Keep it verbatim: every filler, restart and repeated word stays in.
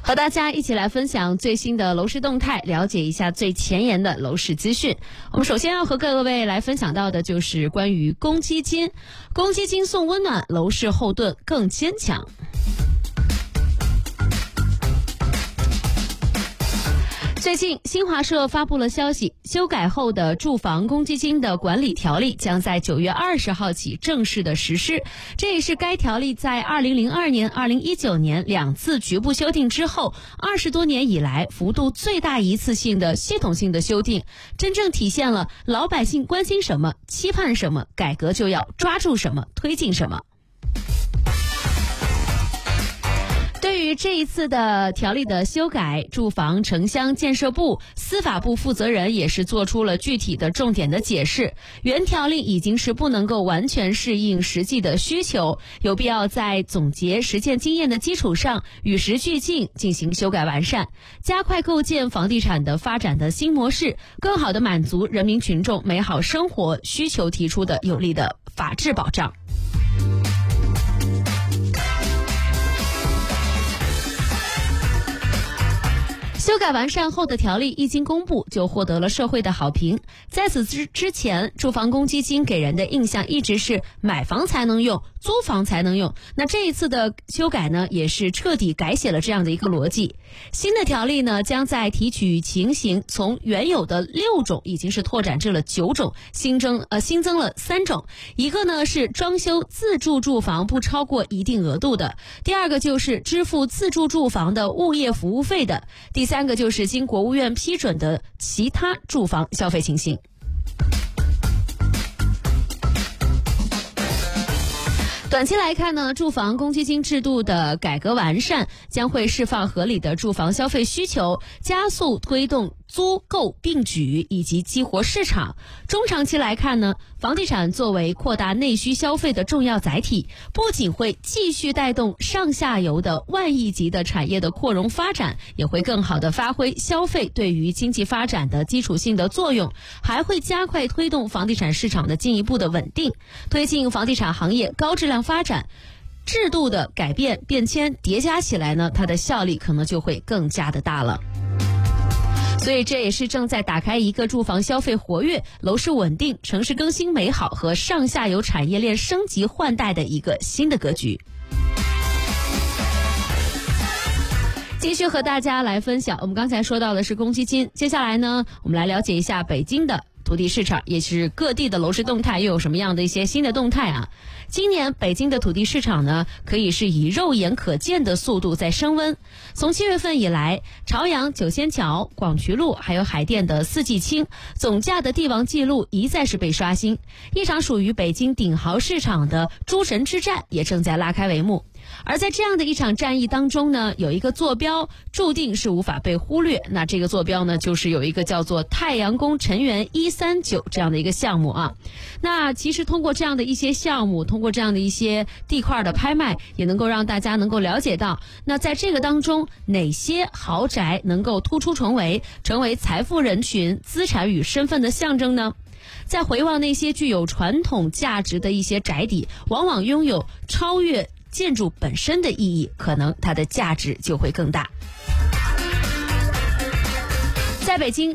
和大家一起来分享最新的楼市动态，了解一下最前沿的楼市资讯。我们首先要和各位来分享到的就是关于公积金，公积金送温暖，楼市后盾更坚强。最近，新华社发布了消息，修改后的住房公积金的管理条例将在九月二十号起正式的实施。这也是该条例在二零零二年、二零一九年两次局部修订之后，二十多年以来幅度最大一次性的系统性的修订，真正体现了老百姓关心什么、期盼什么，改革就要抓住什么、推进什么。对于这一次的条例的修改，住房城乡建设部、司法部负责人也是做出了具体的重点的解释。原条例已经是不能够完全适应实际的需求，有必要在总结实践经验的基础上，与时俱进进行修改完善，加快构建房地产的发展的新模式，更好地满足人民群众美好生活需求提出的有力的法治保障。修改完善后的条例一经公布，就获得了社会的好评。在此之之前，住房公积金给人的印象一直是买房才能用，租房才能用。那这一次的修改呢，也是彻底改写了这样的一个逻辑。新的条例呢，将在提取情形从原有的六种已经是拓展至了九种，新增呃新增了三种。一个呢是装修自住住房不超过一定额度的，第二个就是支付自住住房的物业服务费的，第三。三个就是经国务院批准的其他住房消费情形。短期来看呢，住房公积金制度的改革完善将会释放合理的住房消费需求，加速推动租购并举以及激活市场。中长期来看呢，房地产作为扩大内需消费的重要载体，不仅会继续带动上下游的万亿级的产业的扩容发展，也会更好地发挥消费对于经济发展的基础性的作用，还会加快推动房地产市场的进一步的稳定，推进房地产行业高质量发展。制度的改变变迁叠加起来呢，它的效力可能就会更加的大了。所以这也是正在打开一个住房消费活跃、楼市稳定、城市更新美好和上下游产业链升级换代的一个新的格局。继续和大家来分享，我们刚才说到的是公积金，接下来呢，我们来了解一下北京的土地市场，也是各地的楼市动态又有什么样的一些新的动态啊？今年北京的土地市场呢，可以是以肉眼可见的速度在升温。从七月份以来，朝阳、九仙桥、广渠路还有海淀的四季青总价的帝王记录一再是被刷新，一场属于北京顶豪市场的诸神之战也正在拉开帷幕。而在这样的一场战役当中呢，有一个坐标注定是无法被忽略，那这个坐标呢，就是有一个叫做太阳宫陈园一三九这样的一个项目啊。那其实通过这样的一些项目，通过这样的一些地块的拍卖，也能够让大家能够了解到，那在这个当中哪些豪宅能够突出重围，成为财富人群、资产与身份的象征呢？在回望那些具有传统价值的一些宅邸，往往拥有超越建筑本身的意义，可能它的价值就会更大。在北京